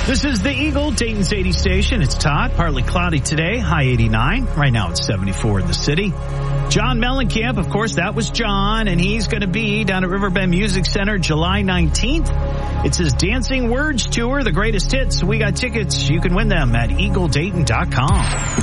This is the Eagle, Dayton's 80 station. It's Todd. Partly cloudy today, high 89. Right now it's 74 in the city. John Mellencamp, of course, that was John, and he's going to be down at Riverbend Music Center July 19th. It's his Dancing Words Tour, the greatest hits. We got tickets. You can win them at eagledayton.com.